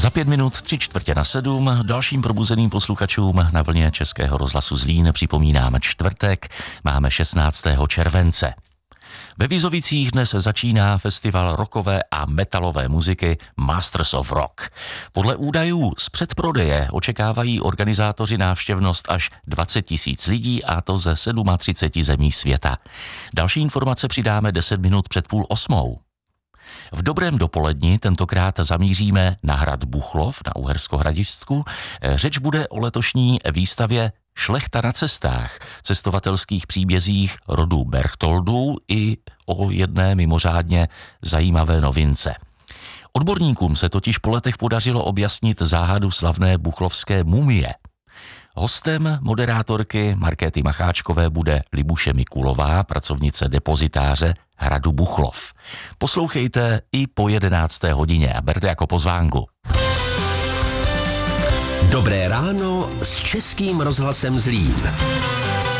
Za 5 minut 6:45 dalším probuzeným posluchačům na vlně Českého rozhlasu Zlín připomínáme čtvrtek, máme 16. července. Ve Vizovicích dnes začíná festival rockové a metalové muziky Masters of Rock. Podle údajů z předprodeje očekávají organizátoři návštěvnost až 20 000 lidí, a to ze 37 zemí světa. Další informace přidáme 10 minut před 7:30. V dobrém dopoledni tentokrát zamíříme na hrad Buchlov na Uhersko-Hradišťsku. Řeč bude o letošní výstavě Šlechta na cestách, cestovatelských příbězích rodu Berchtoldů i o jedné mimořádně zajímavé novince. Odborníkům se totiž po letech podařilo objasnit záhadu slavné buchlovské mumie. Hostem moderátorky Markéty Macháčkové bude Libuše Mikulová, pracovnice depozitáře hradu Buchlov. Poslouchejte i po 11. hodině a berte jako pozvánku. Dobré ráno s Českým rozhlasem Zlín.